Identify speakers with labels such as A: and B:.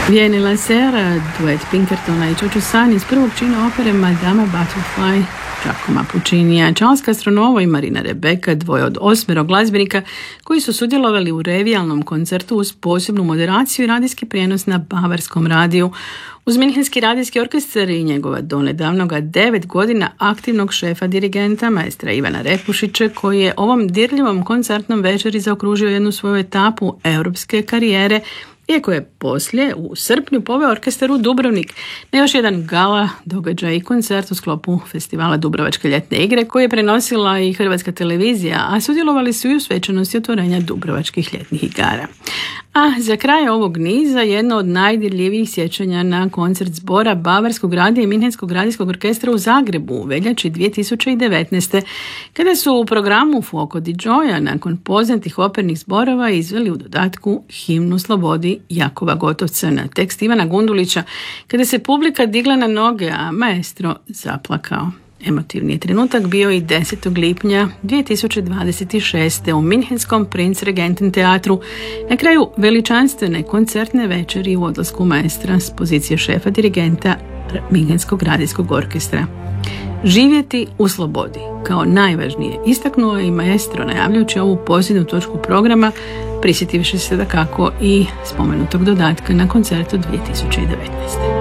A: Vieni la sera, duet Pinkertona i Ciociusani iz prvog čina opere Madama Butterfly Giacomo Puccinija, Charles Castronovo i Marina Rebecca, dvoje od 8 glazbenika koji su sudjelovali u revijalnom koncertu uz posebnu moderaciju i radijski prijenos na Bavarskom radiju. Uz Minhenski radijski orkestar i njegova donedavnoga 9 godina aktivnog šefa dirigenta, maestra Ivana Repušića, koji je ovom dirljivom koncertnom večeri zaokružio jednu svoju etapu europske karijere, iako je poslije u srpnju poveo orkestar u Dubrovnik na još jedan gala događaj i koncert u sklopu festivala Dubrovačke ljetne igre koje je prenosila i Hrvatska televizija, a sudjelovali su i u svečanosti otvorenja Dubrovačkih ljetnih igara. A za kraj ovog niza jedno od najdirljivijih sjećanja na koncert zbora Bavarskog radija i Minhenskog radijskog orkestra u Zagrebu u veljači 2019. kada su u programu Fuoco di Gioia nakon poznatih opernih zborova izveli u dodatku himnu slobodi Jakova Gotovca na tekst Ivana Gundulića, kada se publika digla na noge, a maestro zaplakao. Emotivni je trenutak bio i 10. lipnja 2026. u Minhenskom Prinzregenten teatru na kraju veličanstvene koncertne večeri u odlasku maestra s pozicije šefa dirigenta Minhenskog radijskog orkestra. Živjeti u slobodi, kao najvažnije, istaknuo je i maestro najavljujući ovu posljednju točku programa, prisjetivši se dakako i spomenutog dodatka na koncertu 2019.